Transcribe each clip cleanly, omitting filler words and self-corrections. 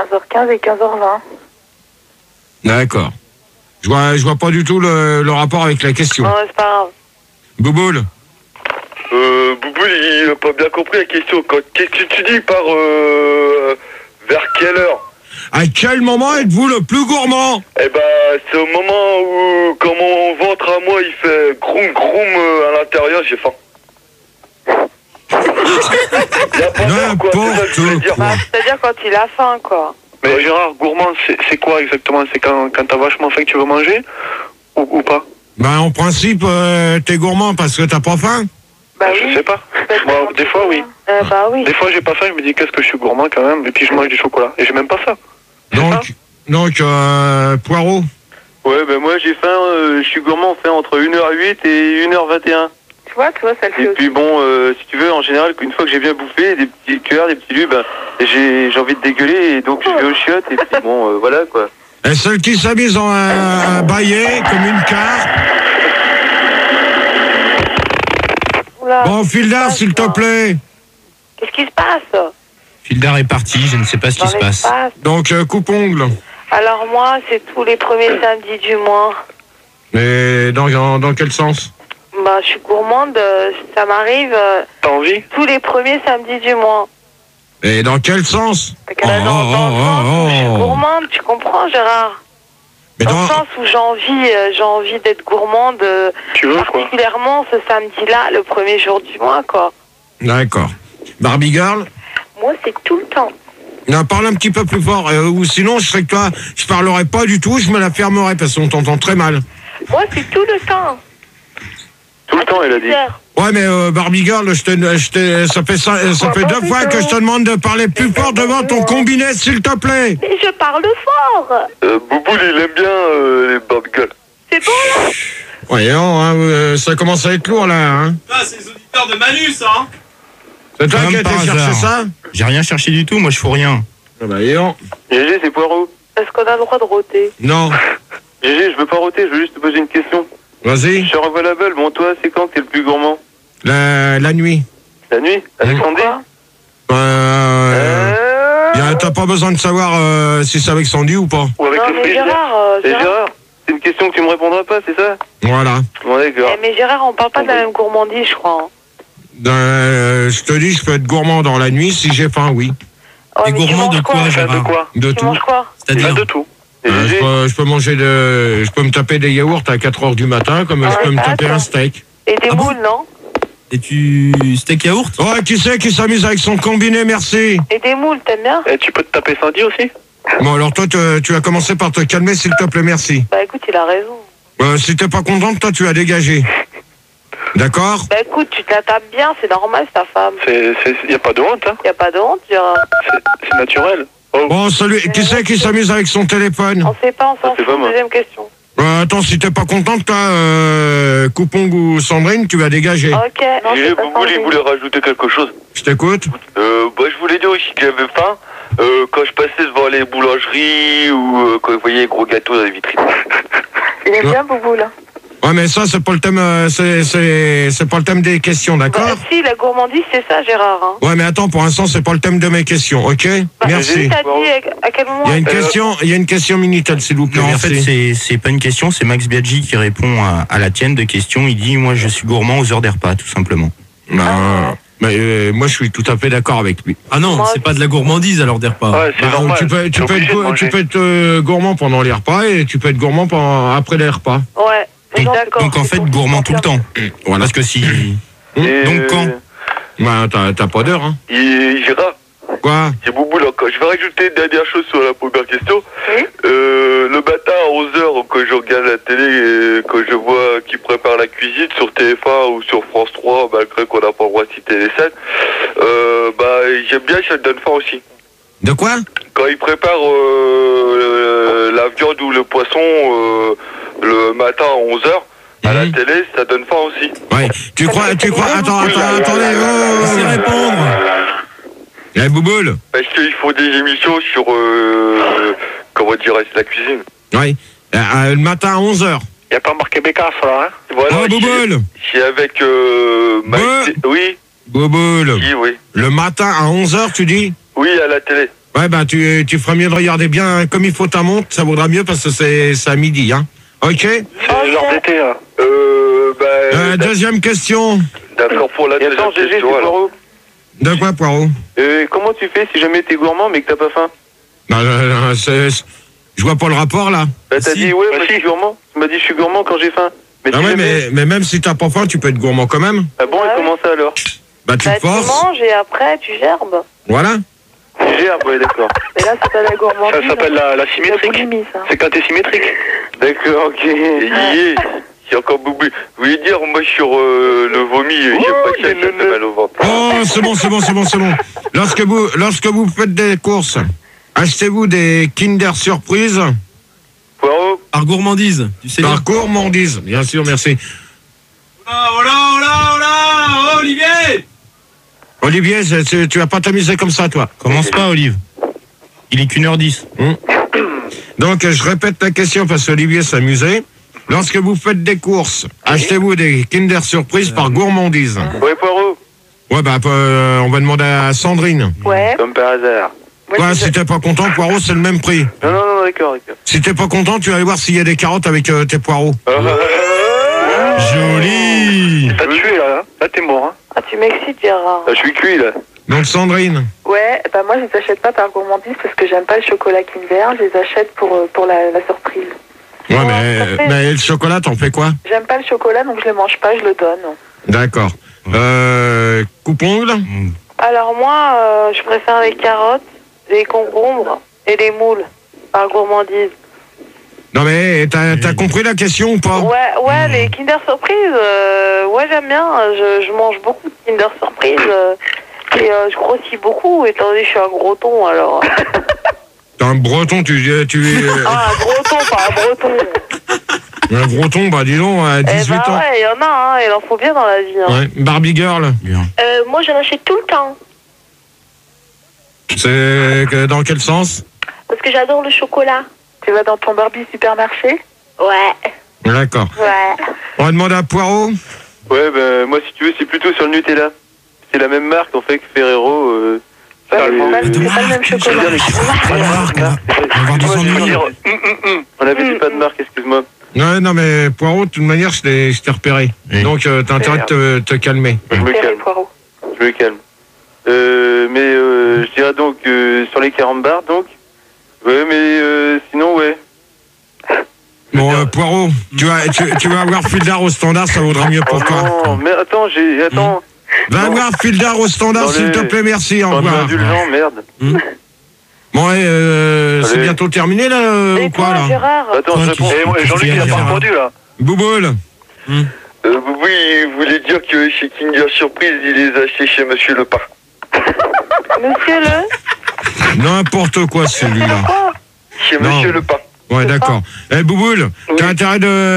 15h15 et 15h20. D'accord. Je vois pas du tout le rapport avec la question. Non, c'est pas grave. Bouboule. Bouboule, il a pas bien compris la question. Qu'est-ce que tu dis par vers quelle heure? À quel moment êtes-vous le plus gourmand? Eh ben, c'est au moment où, quand mon ventre à moi, il fait groum groum à l'intérieur, j'ai faim. N'importe quoi. C'est-à-dire quand il a faim, quoi. Mais Gérard, gourmand, c'est quoi exactement? C'est quand t'as vachement faim que tu veux manger ou pas? Ben, en principe, t'es gourmand parce que t'as pas faim? Bah je oui. sais pas. Moi, des fois, oui. Bah oui. Des fois, j'ai pas faim, je me dis qu'est-ce que je suis gourmand quand même, et puis je mange du chocolat. Et j'ai même pas faim. Donc, Poirot. Ouais, ben moi, j'ai faim, je suis gourmand, on fait entre 1h08 et 1h21. Tu vois, ça le fait. Et puis bon, si tu veux, en général, une fois que j'ai bien bouffé, des petits cœurs, des petits lus, ben, j'ai envie de dégueuler, et donc je vais aux chiottes, et puis bon, voilà, quoi. Et celle qui s'amuse à bailler comme une carte. Oula, Bon, Fildar, s'il te plaît. Qu'est-ce qui se passe? Fildar est parti, je ne sais pas ce qui se passe. Donc, coupe-ongle. Alors moi, c'est tous les premiers samedis du mois. Mais dans quel sens? Bah, je suis gourmande, ça m'arrive T'as envie? tous les premiers samedis du mois. Et dans quel sens? Dans le sens où je suis gourmande, tu comprends, Gérard? Mais dans le sens où j'ai envie d'être gourmande, particulièrement ce samedi-là, le premier jour du mois, quoi. D'accord. Barbie Girl? Moi, c'est tout le temps. Non, parle un petit peu plus fort, ou sinon je serais que toi, je parlerai pas du tout, je me la fermerai parce qu'on t'entend très mal. Moi, c'est tout le temps. Tout le temps, elle a dit. Ouais, mais Barbie Girl, ça fait 2 fois que je te demande de parler plus fort devant ton combiné, s'il te plaît. Mais je parle fort. Bouboule, il aime bien les Barbie Girl. C'est bon, là? Voyons, ça commence à être lourd, là. Hein. Ah, c'est les auditeurs de Manu, ça, hein. C'est toi qui as été chercher ça? J'ai rien cherché du tout, moi je fous rien. Ah bah, voyons. GG, c'est Poirot. Est-ce qu'on a le droit de rôter? Non. GG, je veux pas rôter, je veux juste te poser une question. Vas-y. Je suis available, bon, toi, c'est quand que t'es le plus gourmand? La nuit. La nuit? Avec Sandy? T'as pas besoin de savoir si c'est avec Sandy ou pas. Ou avec non, le mais frigidaire? Gérard, c'est une question que tu me répondras pas, c'est ça? Voilà. Bon, d'accord. Mais Gérard, on parle pas de la même gourmandise, je crois. Je te dis, je peux être gourmand dans la nuit si j'ai faim, oui. Et gourmand de quoi, Gérard? De quoi? De tout. C'est-à-dire de tout. Je peux manger je peux me taper des yaourts à 4h du matin, comme je peux me taper un steak. Et des moules, non? Et steak yaourt? Ouais, qui c'est qui s'amuse avec son combiné, merci. Et des moules, t'aimes bien? Et tu peux te taper Sandy aussi? Bon, alors toi, tu vas commencer par te calmer, s'il te plaît, merci. Bah écoute, il a raison. Si t'es pas contente, toi, tu as dégagé. D'accord? Bah écoute, tu te la tapes bien, c'est normal, c'est ta femme. Y a pas de honte, hein? Y a pas de honte, Gérard. C'est naturel. Oh. Bon, salut. Qui c'est qui s'amuse avec son téléphone? On sait pas, on s'en fout. Deuxième question. Attends, si t'es pas contente, toi, Coupong ou Sandrine, tu vas dégager. Ok. Non, Et Bouboule, il voulait rajouter quelque chose. Je t'écoute. Je voulais dire aussi que j'avais faim quand je passais devant les boulangeries ou quand je voyais les gros gâteaux dans les vitrines. Il est bien, Bouboule. Ouais, mais ça, c'est pas le thème, c'est pas le thème des questions, d'accord? Bah, si, la gourmandise, c'est ça, Gérard. Hein. Ouais, mais attends, pour l'instant, c'est pas le thème de mes questions, ok? Merci. T'as dit à quel moment? Il y a une question Minitel, s'il vous plaît. Non, merci. en fait, c'est pas une question, c'est Max Biaggi qui répond à la tienne de question. Il dit, moi, je suis gourmand aux heures des repas, tout simplement. Mais moi, je suis tout à fait d'accord avec lui. Ah non, c'est pas de la gourmandise alors des repas. Ouais, c'est normal. Tu peux être gourmand pendant les repas et tu peux être gourmand après les repas. Ouais. D'accord. Donc en fait, gourmand tout le temps. Voilà. Parce que si... Donc quand? Bah, t'as pas d'heure, hein. Gérard. Quoi? C'est Bouboule encore. Je vais rajouter une dernière chose sur la première question. Oui. Le matin à 11h, quand je regarde la télé et quand je vois qu'ils préparent la cuisine sur TF1 ou sur France 3, malgré qu'on n'a pas le droit de citer les scènes, j'aime bien, ça me donne faim aussi. De quoi? Quand ils préparent la viande ou le poisson le matin à 11h, à la télé, ça donne faim aussi. Ouais. Tu crois, attendez, Laissez répondre. Eh, Bouboule. Parce qu'ils font des émissions sur, comment dirais-je, la cuisine. Oui. Le matin à 11h. Il n'y a pas marqué Bécasse, là, hein? Voilà, Oh, Bouboule. C'est avec Mike. Oui. Bouboule. Oui. Le matin à 11h, tu dis? Oui, à la télé. Ouais, bah tu feras mieux de regarder bien comme il faut ta montre, ça vaudra mieux parce que c'est à midi, hein. Ok. C'est l'heure d'été, là. Deuxième question. D'accord, pour la deuxième question, alors. De quoi, Poirot? Comment tu fais si jamais t'es gourmand mais que t'as pas faim? Je vois pas le rapport, là. Bah, t'as dit, ouais, moi je suis gourmand. Tu m'as dit, je suis gourmand quand j'ai faim. Mais mais même si t'as pas faim, tu peux être gourmand quand même. Ah bon, et comment ça alors? Bah, tu te forces. Tu manges et après, tu gerbes. Voilà. Tu gerbes, ouais, d'accord. Mais là, c'est pas la gourmandise. Ça s'appelle la symétrique. C'est quand t'es symétrique. D'accord, ok. C'est encore boubou. Vous voulez dire, moi, sur le vomi, j'aime pas que ça fait mal au ventre. Oh, c'est bon. Lorsque vous faites des courses, achetez-vous des Kinder Surprise. Poirot. Par gourmandise, tu sais. Par gourmandise, bien sûr, merci. Oh là, Olivier! Olivier, tu vas pas t'amuser comme ça, toi. Commence pas, Olive. Il est qu'1h10. Donc, je répète la question parce qu'Olivier s'amusait. Lorsque vous faites des courses, achetez-vous des Kinder Surprise par gourmandise. Ouais, Poirot. Ouais, bah, on va demander à Sandrine. Ouais. Comme par hasard. Ouais, si t'es pas content, poireau, c'est le même prix. Non, d'accord. Si t'es pas content, tu vas aller voir s'il y a des carottes avec tes poireaux. Joli. T'as tué, là. Là, t'es mort, hein. Ah, tu m'excites, Gérard. Je suis cuit, là. Donc, Sandrine. Ouais, bah moi, je les achète pas par gourmandise parce que j'aime pas le chocolat Kinder. Je les achète pour la surprise. Ouais, mais le chocolat, t'en fais quoi? J'aime pas le chocolat, donc je le mange pas, je le donne. D'accord. Coupe-ongle? Alors moi, je préfère les carottes, les concombres et les moules par gourmandise. Non mais t'as compris la question ou pas? Ouais, les Kinder Surprise, ouais j'aime bien. Je mange beaucoup de Kinder Surprise et je grossis beaucoup étant donné que je suis un gros ton alors. T'es un breton, tu es... Ah, un gros ton, pas un breton. Un breton, bah dis donc, à 18 ans. Ouais, il y en a, hein, il en faut bien dans la vie. Hein. Ouais, Barbie Girl. Moi j'en achète tout le temps. C'est dans quel sens? Parce que j'adore le chocolat. Tu vas dans ton Barbie supermarché? Ouais. D'accord. Ouais. On va demander à Poirot. Ouais, ben moi si tu veux, c'est plutôt sur le Nutella. C'est la même marque en fait que Ferrero. C'est pas le même chocolat. On avait dit pas de marque, excuse-moi. Ouais, non mais Poirot, de toute manière, je t'ai repéré. Oui. Donc t'as intérêt de te calmer. Je me calme. Je me calme. Mais je dirais donc sur les 40 bars donc. Ouais, mais sinon ouais. Bon, Poirot, tu vas avoir Fildar au standard, ça vaudra mieux pour toi. Non, mais attends, attends. Va avoir Fildar au standard, s'il te plaît, merci, au revoir. Merde. Bon, c'est bientôt terminé, là, ou quoi, là? Gérard. Attends, Jean-Luc, il a pas répondu, là. Bouboule. Oui, il voulait dire que chez Kinder Surprise, il les a achetés chez Monsieur Le Pain. Monsieur Le? N'importe quoi, celui-là. Chez Monsieur Le Pain. Ouais, d'accord. Bouboule, t'as intérêt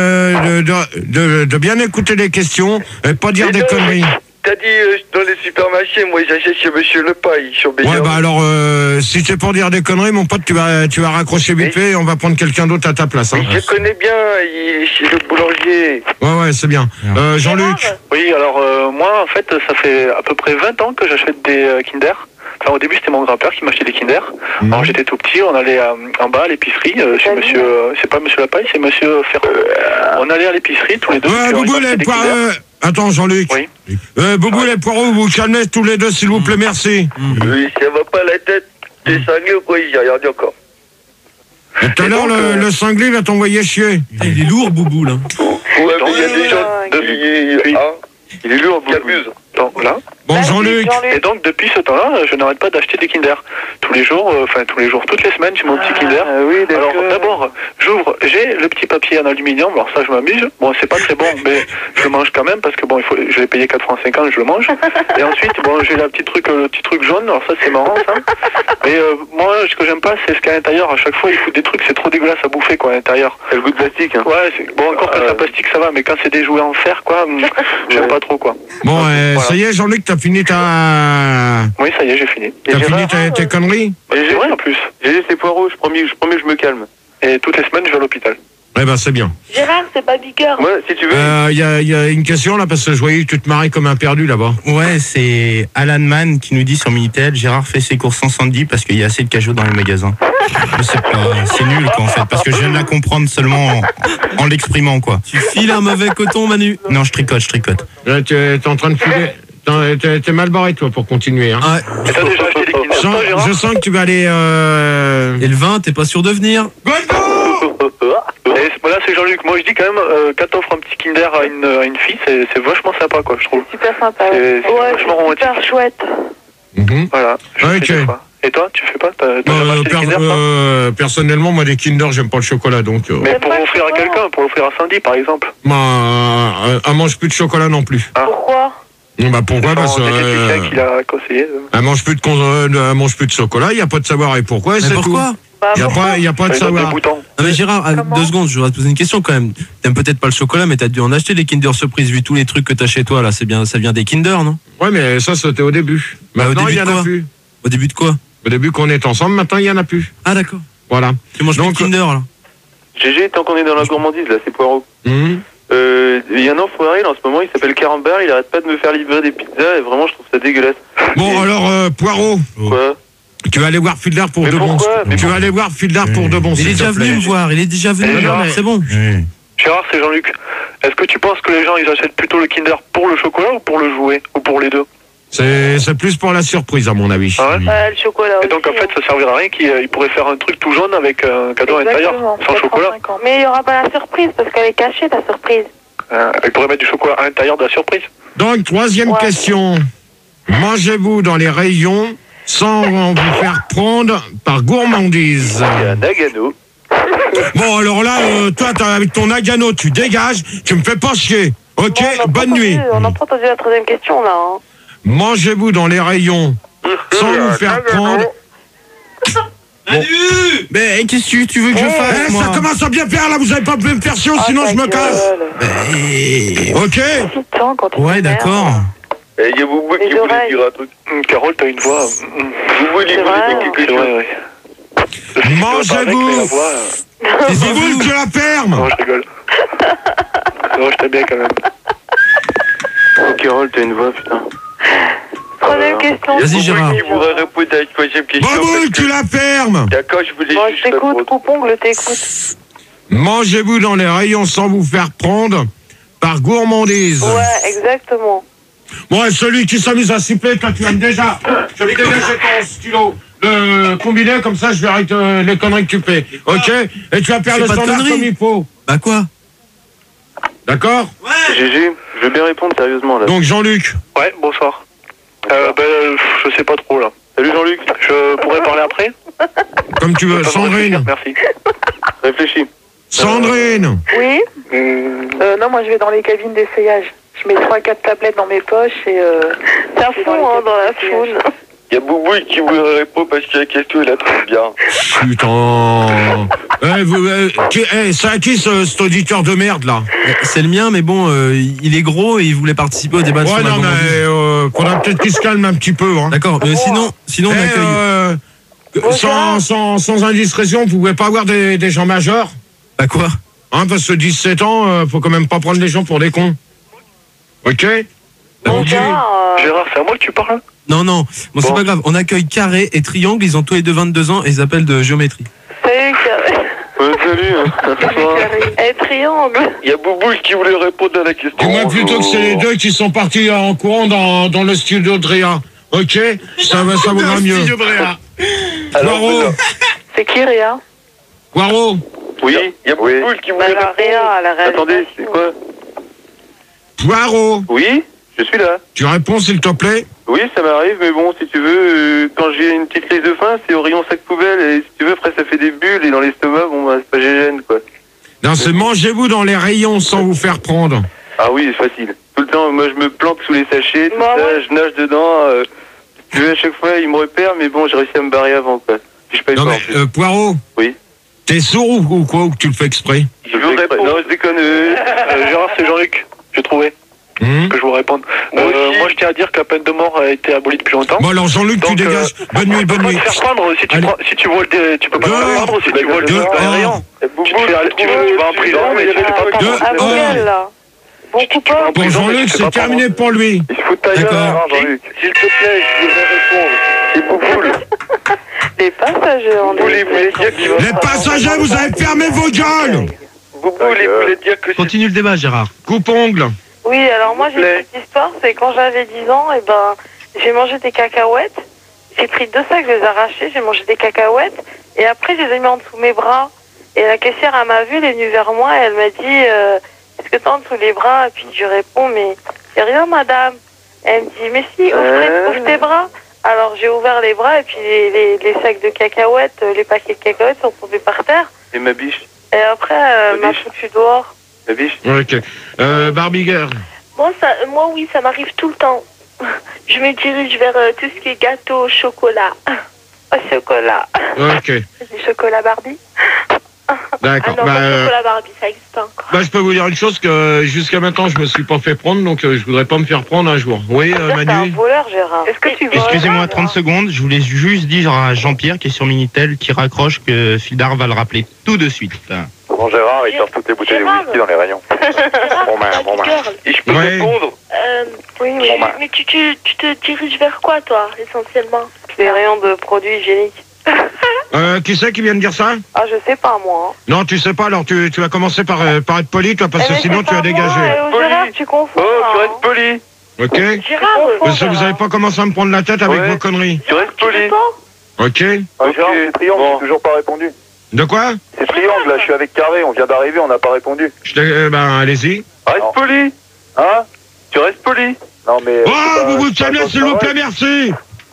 de bien écouter les questions et pas dire des conneries. T'as dit dans les supermarchés, moi j'achète chez Monsieur Le Pain, ils sont bien. Ouais, bah alors, si c'est pour dire des conneries, mon pote, tu vas raccrocher vite fait et on va prendre quelqu'un d'autre à ta place. Hein. Je connais bien, il est chez le boulanger. Ouais, c'est bien. Jean-Luc. Oui, alors moi, en fait, ça fait à peu près 20 ans que j'achète des Kinder. Enfin, au début, c'était mon grand-père qui m'achetait des Kinder. Alors, j'étais tout petit, on allait en bas à l'épicerie, chez monsieur... c'est pas Monsieur Lapaille, c'est Monsieur Ferrand. On allait à l'épicerie tous les deux. Bouboule et Poirot... Attends, Jean-Luc. Oui. Bouboule et Poirot, vous calmez tous les deux, s'il vous plaît, merci. Oui, ça va pas la tête. T'es cinglé ou quoi? J'ai rien dit encore. Tout à l'heure, le cinglé va t'envoyer chier. Il est lourd, Boubou, là. Ouais, mais il y a des gens il est lourd, qui abusent. Donc, là. Bon, Jean-Luc. Et donc, depuis ce temps-là, je n'arrête pas d'acheter des Kinder. Tous les jours, toutes les semaines, j'ai mon petit Kinder. Oui, alors, d'abord, j'ouvre, j'ai le petit papier en aluminium, alors ça, je m'amuse. Bon, c'est pas très bon, mais je le mange quand même, parce que bon, je l'ai payé 4,50 francs, je le mange. Et ensuite, bon, j'ai le petit truc jaune, alors ça, c'est marrant, ça. Mais moi, ce que j'aime pas, c'est ce qu'à l'intérieur, à chaque fois, il fout des trucs, c'est trop dégueulasse à bouffer, quoi, à l'intérieur. C'est le goût de plastique, hein. Ouais, bon, encore que ça plastique, ça va, mais quand c'est des jouets en fer, quoi, j'aime pas trop, quoi. Bon, ça y est, Jean-Luc, t'as fini ta... Oui, ça y est, j'ai fini. T'as fini tes conneries? J'ai rien en plus. J'ai laissé Poirot, je promets que je me calme. Et toutes les semaines, je vais à l'hôpital. Eh ben, c'est bien. Gérard, c'est pas Bigard. Moi, si tu veux. Il y a une question là, parce que je voyais que tu te marrais comme un perdu là-bas. Ouais, c'est Alan Mann qui nous dit sur Minitel, Gérard fait ses courses sans Sandy parce qu'il y a assez de cajots dans les magasins. Je sais pas, c'est nul quoi en fait, parce que je viens de la comprendre seulement en l'exprimant quoi. Tu files un mauvais coton, Manu. Non, je tricote. Là, t'es en train de filer. T'es mal barré toi pour continuer. Hein. Ouais. Et t'as déjà acheté des Kinder, toi, Gérard Je sens que tu vas aller. Et le vin, t'es pas sûr de venir? Et là, c'est Jean-Luc. Moi, je dis quand même, quand t'offres un petit Kinder à une fille, c'est vachement sympa, quoi, je trouve. Super sympa. C'est vachement romantique. Super chouette. Mhm. Voilà. Je Ok. fais des fois. Et toi, tu fais pas? T'as jamais acheté des Kinder, toi Personnellement, moi, des Kinder, j'aime pas le chocolat, donc. Mais T'aimes pour pas le l'offrir à chocolat quelqu'un, pour l'offrir à Sandy, par exemple. Elle mange plus de chocolat non plus. Pourquoi? Bah pourquoi? Parce que C'est quelqu'un qui l'a conseillé. elle mange plus de chocolat. Il y a pas de savoir et pourquoi. Mais C'est pourquoi? tout. Bah, Il y a pas de Des savoir. boutons. Non mais Gérard, Comment 2 secondes, je voudrais te poser une question quand même. T'aimes peut-être pas le chocolat, mais t'as dû en acheter des Kinder Surprise vu tous les trucs que t'as chez toi là. C'est bien, ça vient des Kinder, non? Ouais, mais ça c'était au début. Bah, au Maintenant, début il y en de a quoi? plus. Au début de quoi? Au début qu'on est ensemble, maintenant il y en a plus. Ah d'accord. Voilà. Tu manges plus de Kinder là. GG, tant qu'on est dans la gourmandise, là, c'est Poirot. Mhm. Il y a un enfoiré, là, en ce moment, il s'appelle Carambar, il arrête pas de me faire livrer des pizzas, et vraiment, je trouve ça dégueulasse. Bon, alors, Poirot, Quoi? tu vas aller voir Fiedler pour Mais de bon. pourquoi? Mais Tu vas aller voir Fiedler pour de bon. Il est s'il te déjà plaît. venu me voir, il est déjà venu. Non, mais- C'est bon. Gérard, c'est Jean-Luc. Est-ce que tu penses que les gens, ils achètent plutôt le Kinder pour le chocolat ou pour le jouet? Ou pour les deux? C'est plus pour la surprise, à mon avis. Ah ouais? Le chocolat Et donc, en aussi, fait, ça servira à rien qu'il pourrait faire un truc tout jaune avec un cadeau à l'intérieur, Exactement. sans chocolat. 85 ans. Mais il y aura pas la surprise parce qu'elle est cachée, ta surprise. Il pourrait mettre du chocolat à l'intérieur de la surprise. Donc, troisième Ouais. question. Mangez-vous dans les rayons sans vous faire prendre par gourmandise? Il y a un Nagano. Bon, alors là, toi, avec ton Nagano, tu dégages, tu me fais pas chier. Ok, Bon, on n'a pas bonne nuit. entendu- On n'a pas entendu la troisième question là. Hein. Mangez-vous dans les rayons sans vous faire prendre. Manu! Mais qu'est-ce que tu veux que je fasse Eh, moi? ça commence à bien faire là, vous avez pas pu me faire chier, sinon ta je me casse. gueule. Ok? Putain, quand il Ouais, s'énerve. d'accord. Et il y a Boubou Les qui voulait oreilles. dire un truc. Carole, t'as une voix. Boubou, il C'est voulait vrai. dire C'est quelque chose. vrai, oui. Mangez-vous. La voix, Taisez-vous que la ferme. Non, je rigole. Non, je t'aime bien quand même. Oh, Carole, t'as une voix, putain. Troisième question. Vas-y, Gérard. Boubou qui voudrait répondre à la troisième question. Baboule, parce tu que- la fermes. D'accord, je voulais Bon, je juste t'écoute, répondre. coupongle, t'écoute. Mangez-vous dans les rayons sans vous faire prendre par gourmandise. Ouais, exactement. Bon, et celui qui s'amuse à siffler, toi, tu vas déjà. Je vais dégager ton stylo. Le combiné, comme ça, je verrai les conneries que tu fais. Ok? Et tu vas faire C'est le pas de standard conneries. comme il faut. Bah quoi? D'accord? GG, je veux bien répondre sérieusement, là. Donc, Jean-Luc. Ouais, bonsoir. Je sais pas trop là. Salut Jean-Luc, Je pourrais parler après? Comme tu veux. Pas me réfléchir, Sandrine. Merci. réfléchis. Sandrine. Oui. Hum, Non, moi je vais dans les cabines d'essayage. Je mets 3-4 tablettes dans mes poches et. C'est à je vais fond, les hein, dans la cabines d'essayage. foule. Il y a Boubou qui voudrait répondre parce que la question, il la trouve bien. Putain. C'est à qui cet auditeur de merde, là? C'est le mien, mais bon, il est gros et il voulait participer au débat Ouais, sur la non, gourmandise. mais faudra peut-être qu'il se calme un petit peu, hein. D'accord, sinon on Eh, accueille. sans indiscrétion, vous pouvez pas avoir des gens majeurs? Bah quoi? Hein, parce que 17 ans, faut quand même pas prendre les gens pour des cons. Ok? Bon, Ok. Gérard, c'est à moi que tu parles? Non, bon, c'est Bon. pas grave. On accueille Carré et Triangle, ils ont tous les deux 22 ans et ils appellent de géométrie. Salut, Carré. Salut. Eh, triangle. Il y a Boubou qui voulait répondre à la question. Dis-moi plutôt que c'est les deux qui sont partis en courant dans le studio de Réa. Ok? Ça vaudra mieux. Alors, Poirot. C'est qui, Réa? Poirot. Oui, il y a Boubou qui Bah, voulait la répondre. Réa, à la réalisation. Attendez, c'est quoi? Poirot. Oui, je suis là. Tu réponds, s'il te plaît? Oui, ça m'arrive, mais bon, si tu veux, quand j'ai une petite crise de faim, c'est au rayon sac poubelle, et si tu veux, après, ça fait des bulles, et dans l'estomac, bon, bah, c'est pas gêne, quoi. Non, c'est mangez-vous dans les rayons sans vous faire prendre. Ah oui, c'est facile. Tout le temps, moi, je me plante sous les sachets, tout Bah ça, ouais. je nage dedans, si tu veux, à chaque fois, ils me repèrent, mais bon, j'ai réussi à me barrer avant, quoi. Puis je paye Non, pas, en mais, plus. Poirot. Oui. T'es sourd ou quoi? Ou que tu le fais exprès? Je veux répondre. Non, je déconne. Gérard, c'est Jean-Luc. J'ai trouvé. que je vous réponde. Moi, je tiens à dire que la peine de mort a été abolie depuis longtemps. Bon, alors, Jean-Luc, tu Donc, dégages. Bonne nuit, bonne nuit. Tu peux pas te faire prendre si tu, Allez. si tu voles des... Tu peux pas te faire prendre si tu voles des Dehors. rayons. Tu vas en prison, mais tu fais pas prendre. Dehors. Ah, Google, là. Bon coupon. Pour Jean-Luc, c'est terminé pour lui. Il se fout de ta gueule, D'accord. hein, Jean-Luc. S'il te plaît, je voudrais répondre. C'est Bouboule. Les passagers en Bouboule, il voulait dire qu'il va... Les passagers, vous avez fermé vos gueules. Bouboule, il voulait dire que... Continue le débat, Gérard. Coupe-ongle. Oui, alors moi j'ai une petite histoire, c'est quand j'avais 10 ans, et ben j'ai mangé des cacahuètes, j'ai pris 2 sacs, je les ai arrachés, j'ai mangé des cacahuètes, et après je les ai mis en dessous de mes bras. Et la caissière, elle m'a vu, elle est venue vers moi, et elle m'a dit est-ce que t'as en dessous les bras? Et puis je réponds mais c'est rien madame. Elle me dit mais si, ouvre tes bras. Alors j'ai ouvert les bras, et puis les sacs de cacahuètes, les paquets de cacahuètes sont tombés par terre. Et ma biche. Et après, elle m'a foutu dehors. Ma biche. Ok. Barbie Girl. Moi, oui, ça m'arrive tout le temps. Je me dirige vers tout ce qui est gâteau au chocolat. Au chocolat. Ok. Du chocolat Barbie. D'accord. Ah non, pas le chocolat Barbie, ça existe encore. Je peux vous dire une chose, que jusqu'à maintenant, je me suis pas fait prendre, donc je voudrais pas me faire prendre un jour. Oui, T'es un Manu. voleur, Gérard. Est-ce que tu voles? Excusez-moi 30 secondes, je voulais juste dire à Jean-Pierre qui est sur Minitel qui raccroche que Fidar va le rappeler tout de suite. Bon, Gérard, il sort toutes les bouteilles de whisky dans les rayons. Bon, Et je peux répondre? Oui, mais tu te diriges vers quoi, toi, essentiellement? Les rayons de produits hygiéniques. Qui c'est qui vient de dire ça? Ah, je sais pas, moi. Non, tu sais pas, alors tu vas commencer par être poli, toi, parce que sinon tu vas dégager. Gérard, tu confonds. Oh, tu restes poli. Ok? Gérard, Parce que vous avez pas commencé à me prendre la tête avec vos conneries. Tu restes poli. Ok? Gérard, c'est triangle, j'ai toujours pas répondu. De quoi? C'est triangle, là, je suis avec carré, on vient d'arriver, on n'a pas répondu. Ben, allez-y. Reste poli. Hein? Tu restes poli. Non, mais... Oh, vous vous calmez, s'il vous plaît, merci!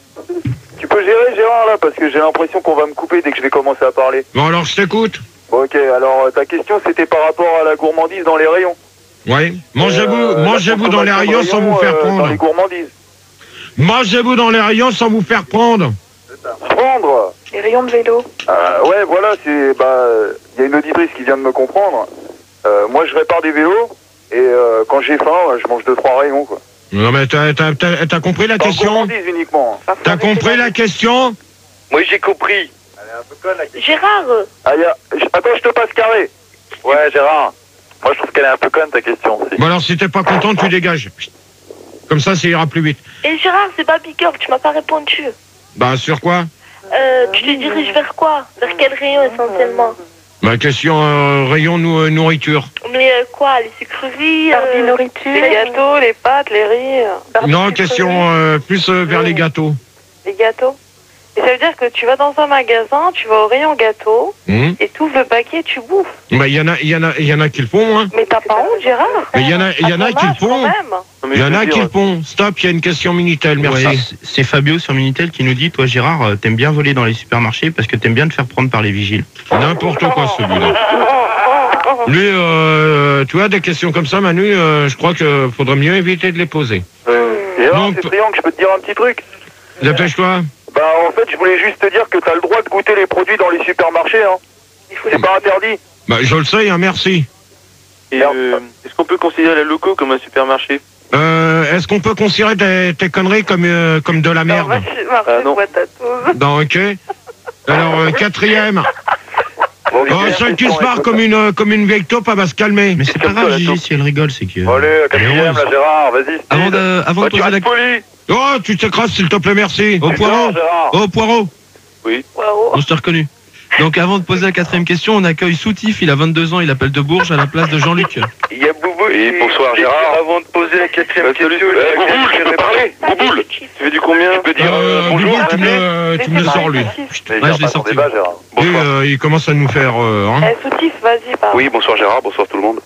Tu peux gérer, Gérard, là, parce que j'ai l'impression qu'on va me couper dès que je vais commencer à parler. Bon, alors, je t'écoute. Bon, ok, alors, ta question, c'était par rapport à la gourmandise dans les rayons. Oui. Mangez-vous dans les rayons sans vous faire Dans prendre. les gourmandises. Mangez-vous dans les rayons sans vous faire prendre. Prendre? Les rayons de vélo. Ouais, voilà, c'est... Bah, il y a une auditrice qui vient de me comprendre. Moi, je répare des vélos, et quand j'ai faim, je mange 2-3 rayons, quoi. Non, mais t'as compris la question? Gourmandise uniquement. T'as compris la question? Moi, j'ai compris. Elle est un peu conne, la question. Gérard. Attends, je te passe carré. Ouais, Gérard. Moi, je trouve qu'elle est un peu conne, ta question. Bon, alors, si t'es pas content, tu dégages. Comme ça ira plus vite. Et Gérard, c'est Barbie Girl, tu m'as pas répondu. Bah, sur quoi? Tu te diriges vers quoi? Vers quel rayon, essentiellement? Bah, question rayon nourriture. Mais quoi? Les sucreries, Barbie nourriture. Les gâteaux, les pâtes, les riz. Non, question plus vers les gâteaux. Les gâteaux. Et ça veut dire que tu vas dans un magasin, tu vas au rayon gâteau, et tu ouvres le paquet et tu bouffes. Bah, il y en a qui le font, hein. Mais t'as pas honte, Gérard? Mais il y en a qui le font. Il y en a qui le font. Stop, il y a une question Minitel, merci. Ouais, c'est Fabio sur Minitel qui nous dit, toi Gérard, t'aimes bien voler dans les supermarchés parce que t'aimes bien te faire prendre par les vigiles. N'importe quoi, celui-là. Lui, tu vois, des questions comme ça, Manu, je crois qu'il faudrait mieux éviter de les poser. Gérard, c'est triangle, je peux te dire un petit truc? Dépêche-toi. Bah, en fait, je voulais juste te dire que t'as le droit de goûter les produits dans les supermarchés, hein. C'est pas interdit. Bah, je le sais, hein, merci. Et est-ce qu'on peut considérer la loco comme un supermarché? Est-ce qu'on peut considérer tes conneries comme de la merde? Non. Non, ok. Alors, quatrième. Oh, celle qui se marre comme une vieille taupe, elle va se calmer. Mais c'est pas grave, Gigi, si elle rigole, c'est que... Allez, quatrième, là, Gérard, vas-y. Avant de tu poser restes poli. Oh, tu t'écrases, s'il te plaît, merci. Au poireau. Au poireau. Oui. Bon, je t'ai reconnu. Donc avant de poser la quatrième question, on accueille Soutif, il a 22 ans, il appelle de Bourges à la place de Jean-Luc. Il y a Boubou. Oui, bonsoir, Gérard. Avant de poser la quatrième question, Bouboule, tu peux parler. Bouboule. tu fais du combien? Tu peux dire Bonjour, bonjour. tu me le sors, lui. Ouais, je l'ai sorti. Débat, Gérard. Lui, il commence à nous faire... hein. Eh, Soutif, vas-y, pardon. Oui, bonsoir, Gérard, bonsoir tout le monde.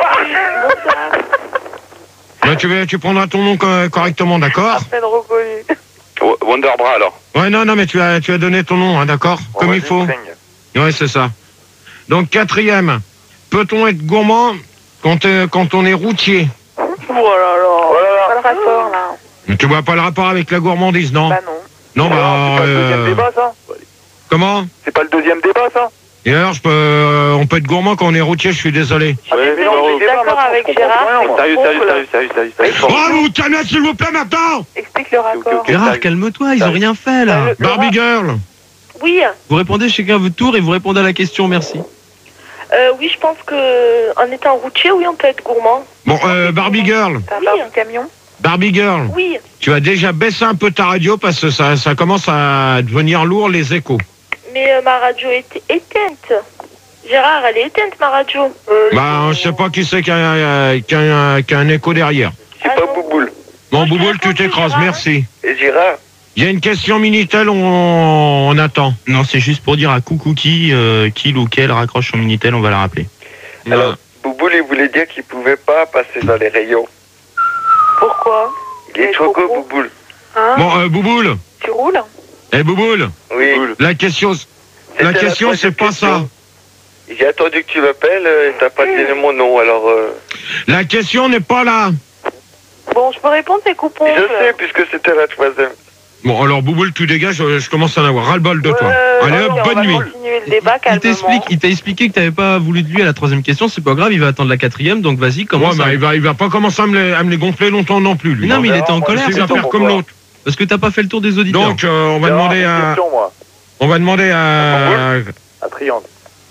Bah, tu prendras ton nom correctement, d'accord? Appelle reconnu. Wonderbra, alors. Ouais, non, mais tu as donné ton nom, hein, d'accord? Comme il faut. Ouais, c'est ça. Donc, quatrième. Peut-on être gourmand quand on est routier? Oh là là. Pas le rapport, là. Mais tu vois pas le rapport avec la gourmandise, non? Bah non. Non, C'est pas le deuxième débat, ça? comment? C'est pas le deuxième débat, ça? Et alors, on peut être gourmand quand on est routier, je suis désolé. Ouais, Mais non, je suis d'accord avec Gérard. Sérieux. Oh, vous calmez s'il vous plaît maintenant. Explique le raccord. Gérard, calme-toi, ils ont rien fait là. Barbie Girl. Oui, Vous répondez chacun à votre tour et vous répondez à la question, merci. oui, je pense que en étant routier, oui, on peut être gourmand. Bon, Barbie Girl. T'as un du camion? Barbie Girl. Oui, Tu vas déjà baisser un peu ta radio parce que ça commence à devenir lourd les échos. mais ma radio est éteinte. Gérard, elle est éteinte, ma radio. Bah, je sais pas qui c'est qui a un écho derrière. C'est pas Bouboule. Bon, tu Bouboule, réponds, tu t'écrases, Gérard, merci. Et Gérard? Il y a une question Minitel, on attend. Non, c'est juste pour dire à coucou qui ou quel raccroche son Minitel, on va la rappeler. Alors, Bouboule, il voulait dire qu'il pouvait pas passer dans les rayons. Pourquoi? Il est Mais trop gros, pourquoi? Bouboule. Hein? Bon, Bouboule. Tu roules? Bouboule, Oui. la question, C'était c'est pas ça. question. J'ai attendu que tu m'appelles et t'as pas donné mon nom, alors... La question n'est pas là. Bon, je peux répondre, c'est coupons. Je sais, puisque c'était la troisième. Bon, alors Bouboule, tu dégages, je commence à en avoir ras-le-bol de toi. Allez hop, on bonne va nuit. continuer le débat calmement. Il t'a expliqué que t'avais pas voulu de lui à la troisième question, c'est pas grave, il va attendre la quatrième, donc vas-y, Ouais, commence. mais il va pas commencer à me les gonfler longtemps non plus, lui. Mais non, mais il était en colère, Il c'est va tout. faire comme l'autre. Parce que t'as pas fait le tour des auditeurs. Donc, on va demander à... On va demander à... À Triangle.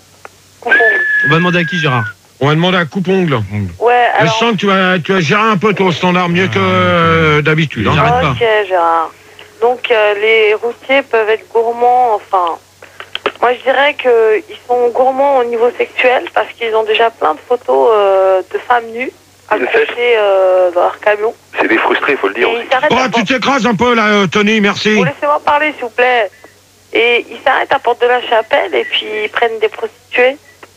On va demander à qui, Gérard? On va demander à Coupe-Ongle. Ouais, Je alors... sens que tu vas gérer un peu ton standard mieux que d'habitude. Hein. J'arrête pas. Ok, Gérard. Donc, les routiers peuvent être gourmands, enfin... Moi, je dirais qu'ils sont gourmands au niveau sexuel parce qu'ils ont déjà plein de photos de femmes nues accrochées dans leur camion. C'est des frustrés, faut le dire. Et ils s'arrêtent Oh, à tu t'écrases un peu là, Tony, merci. Bon, laissez-moi parler, s'il vous plaît. Et ils s'arrêtent à Porte de la Chapelle et puis ils prennent des prostituées.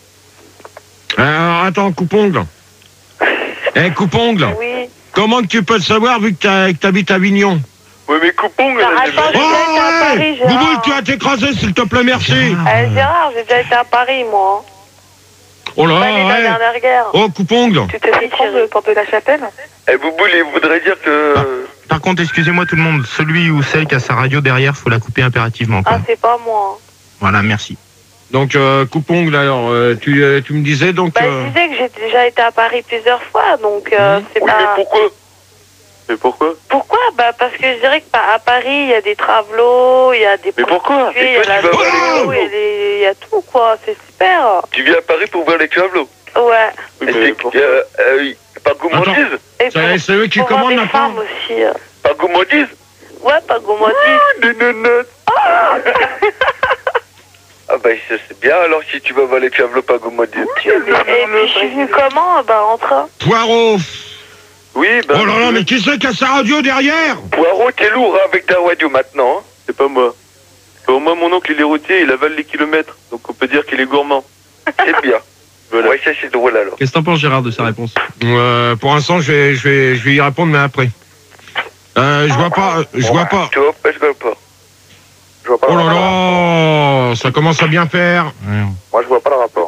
Alors, attends, Coupe-Ongle. Coupe-Ongle, Oui. comment que tu peux le savoir vu que t'habites à Avignon? Oui, mais Coupon, Attends, j'ai déjà été à Paris, Gérard. Bouboule, tu vas t'écraser, s'il te plaît, merci. Gérard, j'ai déjà été à Paris, moi. Oh là Pas les là, dernière guerre. Oh, Coupe-Ongle. Tu t'es fait prendre de Porte de la Chapelle? Bouboule, il voudrait dire que... Par contre, excusez-moi tout le monde, celui ou celle qui a sa radio derrière, faut la couper impérativement. Quoi. Ah, c'est pas moi. Voilà, merci. Donc, Coupe-Ongle, alors, tu me disais donc... Bah, je disais que j'ai déjà été à Paris plusieurs fois, donc c'est Oui, pas... mais pourquoi? Mais pourquoi? Pourquoi? Bah, parce que je dirais que à Paris, il y a des travelots, il y a des Mais pourquoi? prostituées, il y a Et toi, la tu vas voir les vélo, tableaux. il y a tout, quoi. C'est super. Tu viens à Paris pour voir les tableaux. Ouais. Par gourmandise? Et C'est eux qui pour voir commandent des maintenant. femmes aussi. Par gourmandise? Ouais, pas gourmandise. Des nonottes. Ah bah c'est bien alors si tu vas voir les tableaux par gourmandise. Et puis je suis venue comment? Bah, en train. Poirot. Oui, bah... Oh là là, mais qui c'est qui a sa radio derrière? Poirot, t'es lourd hein, avec ta radio maintenant. Hein. C'est pas moi. Pour moi, mon oncle, il est routier, il avale les kilomètres. Donc on peut dire qu'il est gourmand. C'est bien. Voilà. Ouais, ça c'est drôle alors. Qu'est-ce que t'en penses, Gérard, de sa réponse? Pour l'instant, je vais y répondre, mais après. Je vois pas. Tu vois pas, je vois pas. Je vois pas Oh le là rapport. là, ça commence à bien faire. Moi, je vois pas le rapport.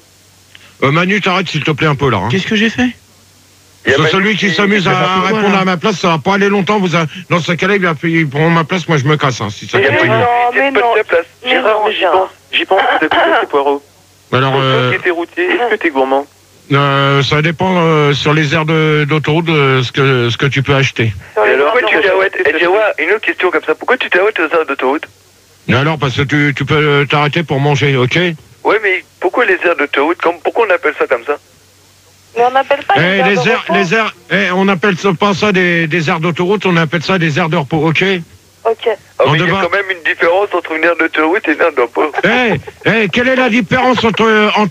Manu, t'arrêtes s'il te plaît un peu là. Hein. Qu'est-ce que j'ai fait? Il y a C'est Manu celui qui s'amuse à répondre à ma place, ça va pas aller longtemps. Dans ce cas-là, il prend ma place, moi je me casse. Hein, si ça Il y a continue. pas mais non. de place. Mais Gérard, non, mais j'y Gérard. pense. J'y pense, c'est Poirot. Alors, Toi qui étais routier, est-ce que t'es gourmand? ça dépend sur les aires d'autoroute ce que tu peux acheter. Sur les Pourquoi bords tu t'arrêtes? Une autre question comme ça. Pourquoi tu t'arrêtes aux aires d'autoroute? Alors, parce que tu peux t'arrêter pour manger, ok? Ouais, mais pourquoi les aires d'autoroute? Pourquoi on appelle ça comme ça? Mais on n'appelle pas les aires, on appelle pas ça des aires d'autoroute, on appelle ça des aires de repos, ok? Ok. Ah, On mais il y a devra- quand même une différence entre une aire d'autoroute et une aire de repos. Quelle est la différence entre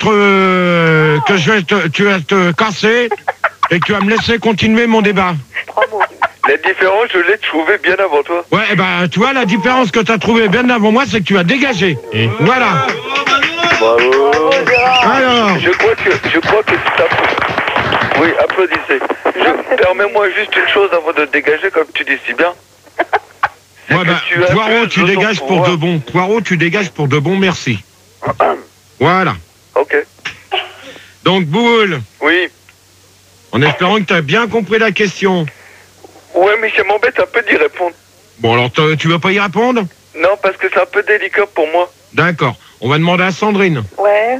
que tu vas te casser et que tu vas me laisser continuer mon débat? 3 mots. La différence, je l'ai trouvée bien avant toi. Ouais, tu vois, la différence que tu as trouvée bien avant moi, c'est que tu as dégagé. Voilà. Bravo. Alors, Je crois que tu t'as... Oui, applaudissez. Permets-moi juste une chose avant de te dégager, comme tu dis si bien. ouais, Poirot, tu dégages pour de bon. Poirot, tu dégages pour de bon, merci. Voilà. Ok. Donc, Boule, Oui. en espérant que tu as bien compris la question. Ouais, mais ça m'embête un peu d'y répondre. Bon, alors, tu veux pas y répondre? Non, parce que c'est un peu délicat pour moi. D'accord. On va demander à Sandrine. Ouais.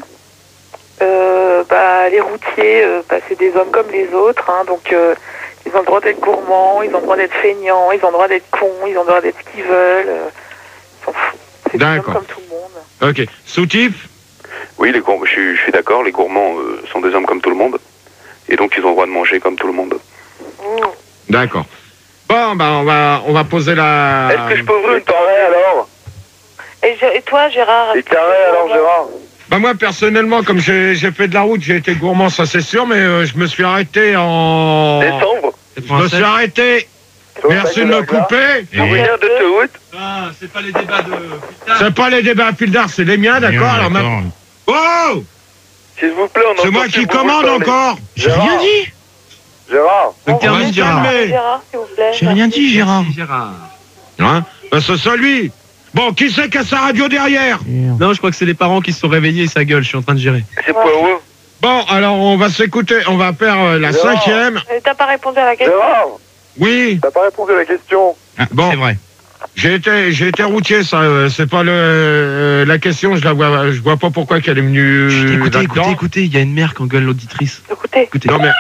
Les routiers, c'est des hommes comme les autres, hein, donc ils ont le droit d'être gourmands, ils ont le droit d'être feignants, ils ont le droit d'être cons, ils ont le droit d'être ce qu'ils veulent. Ils s'en foutent. C'est des hommes D'accord. comme tout le monde. Ok. Soutif? Oui, je suis d'accord, les gourmands sont des hommes comme tout le monde. Et donc ils ont le droit de manger comme tout le monde. D'accord. Bon, on va poser la... Est-ce que je peux ouvrir une carré alors? Et toi, Gérard? Et carré alors, Gérard? Bah moi, personnellement, comme j'ai fait de la route, j'ai été gourmand, ça c'est sûr, mais je me suis arrêté en... Décembre? Je me suis arrêté... Merci de me couper. Souvenir de ce route? Ah, c'est pas les débats de... C'est pas les débats à fil d'art, c'est les miens, d'accord? Alors maintenant... Oh! S'il vous plaît, on c'est moi qui commande encore. J'ai rien dit. Gérard. Termine, Gérard. Gérard, s'il vous plaît. J'ai rien dit, Gérard. Hein? C'est ça lui. Bon, qui c'est qui a sa radio derrière? Non, je crois que c'est les parents qui se sont réveillés et ça gueule, je suis en train de gérer. C'est pas où? Bon, alors on va s'écouter, on va faire la Gérard. 5e. T'as pas répondu à la question? Gérard, Oui. t'as pas répondu à la question. Bon, C'est vrai. j'ai été routier, ça, c'est pas la question, je vois pas pourquoi qu'elle est venue là-dedans. Écoutez, il y a une mère qui engueule l'auditrice. Écoutez. Non mais...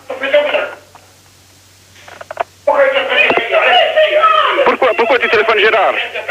Pourquoi tu téléphones Gérard?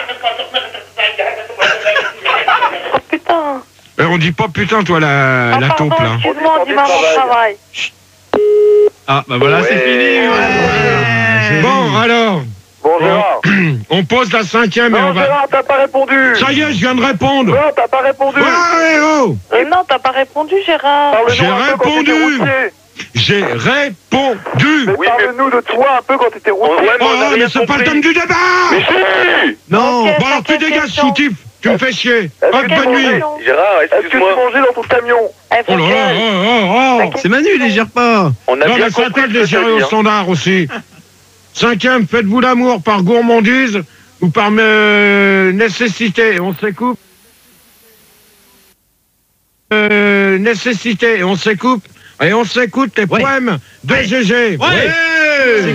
Oh putain. On dit pas putain, toi, la taupe, pardon, là. excuse-moi, on dit maman au travail. Ah, bah voilà, c'est fini. Bon, alors, Bon, Gérard. on pose la 5e et on Non, va... Gérard, t'as pas répondu. Ça y est, je viens de répondre. Non, t'as pas répondu. Ouais, oh. Non, t'as pas répondu, Gérard. Parle-nous J'ai un peu quand répondu. t'étais routier. J'ai répondu. Mais parle-nous de toi un peu quand t'étais routier. Ouais, mais on a Oh, mais rien c'est pas le compris. thème du débat. Mais si. Non. Ok, Bon, alors tu cinquième dégages, question. soutif. Tu me fais chier. Est-ce Hop, que bonne tu nuit. mangeais Gérard, Est-ce que tu excuse-moi. mangeais dans ton camion? Eh, faut Oh là là, que- oh. C'est Manu, les gère pas. On a Non, bien mais c'est à compris toi de ce les que t'as gérer au dit, hein. standard aussi. 5e, faites-vous l'amour par gourmandise ou par nécessité. On s'écoupe. Nécessité. On s'écoute. Et on s'écoute les poèmes de GG. Ouais.